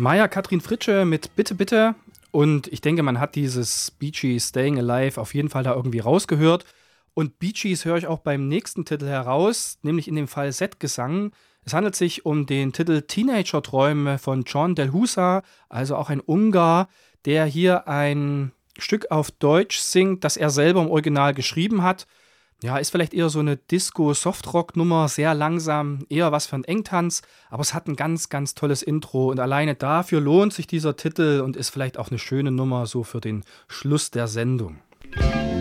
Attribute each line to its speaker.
Speaker 1: Maja Katrin Fritsche mit Bitte, Bitte. Und ich denke, man hat dieses Bee Gees Staying Alive auf jeden Fall da irgendwie rausgehört. Und Bee Gees höre ich auch beim nächsten Titel heraus, nämlich in dem Falsettgesang. Es handelt sich um den Titel Teenager-Träume von John Del Husa, also auch ein Ungar, der hier ein Stück auf Deutsch singt, das er selber im Original geschrieben hat. Ja, ist vielleicht eher so eine Disco-Softrock-Nummer, sehr langsam, eher was für einen Engtanz, aber es hat ein ganz, ganz tolles Intro und alleine dafür lohnt sich dieser Titel und ist vielleicht auch eine schöne Nummer so für den Schluss der Sendung.